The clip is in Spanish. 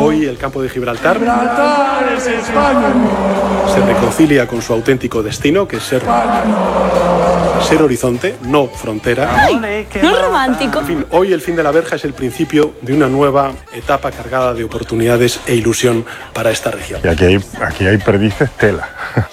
Hoy el campo de Gibraltar Es España. se reconcilia con su auténtico destino, que es ser horizonte, no frontera. ¡Ay! ¿No es romántico? En fin, hoy el fin de la verja es el principio de una nueva etapa cargada de oportunidades e ilusión para esta región. Y aquí hay perdices tela.